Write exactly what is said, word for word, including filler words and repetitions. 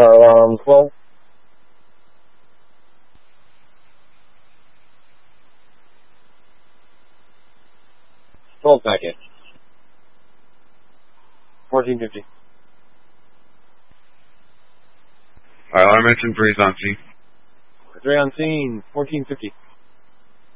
Fire alarm twelve. twelve packet. fourteen fifty. Fire alarm engine three is on scene. three on scene. fourteen fifty.